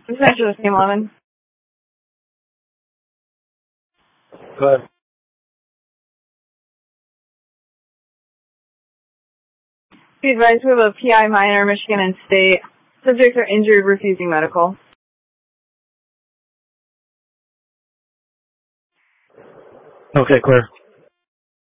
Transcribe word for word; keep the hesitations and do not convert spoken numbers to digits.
This is actually the same eleven. Go ahead. Be advised we have a P I minor, Michigan and State. Subjects are injured, refusing medical. Okay, clear.